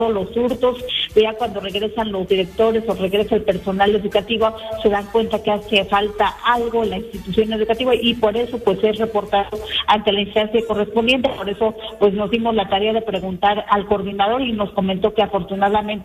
los hurtos, ya cuando regresan los directores o regresa el personal educativo, se dan cuenta que hace falta algo en la institución educativa y por eso pues es reportado ante la instancia correspondiente. Por eso pues nos dimos la tarea de preguntar al coordinador y nos comentó que afortunadamente